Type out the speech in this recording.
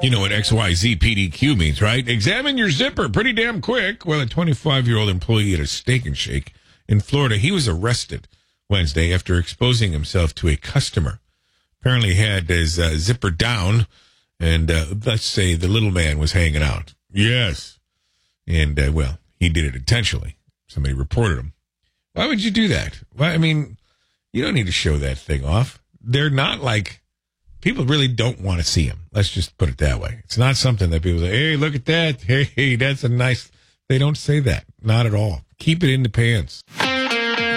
You know what XYZ PDQ means, right? Examine your zipper pretty damn quick. Well, a 25-year-old employee at a Steak and Shake in Florida, he was arrested Wednesday after exposing himself to a customer. Apparently had his zipper down, and let's say the little man was hanging out. Yes. And, well, he did it intentionally. Somebody reported him. Why would you do that? Well, I mean, you don't need to show that thing off. They're not like... People really don't want to see him. Let's just put it that way. It's not something that people say, hey, look at that. Hey, that's a nice... They don't say that. Not at all. Keep it in the pants.